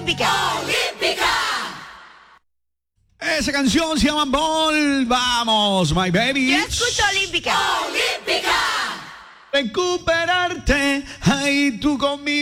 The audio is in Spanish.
Olímpica. Esa canción se llama Volvamos, my baby. Yo escucho Olímpica. Recuperarte, ahí tú conmigo.